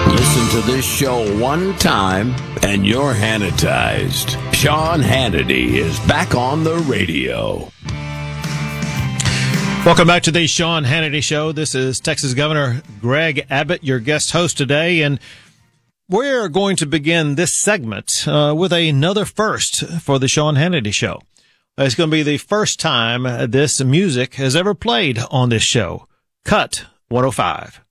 Listen to this show one time and you're Hannitized. Sean Hannity is back on the radio. Welcome back to the Sean Hannity Show. This is Texas Governor Greg Abbott, your guest host today, and we're going to begin this segment with another first for the Sean Hannity Show. It's going to be the first time this music has ever played on this show. Cut 105.